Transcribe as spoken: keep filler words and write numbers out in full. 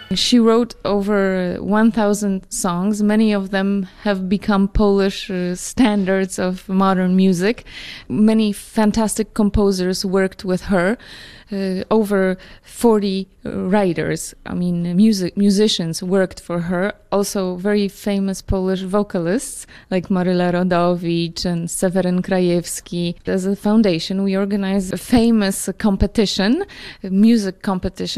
She wrote over one thousand songs. Many of them have become Polish uh, standards of modern music. Many fantastic composers worked with her. Uh, over forty writers, I mean music musicians worked for her. Also very famous Polish vocalists like Maryla Rodowicz and Seweryn Krajewski. As a foundation, we organized a famous competition, a music competition,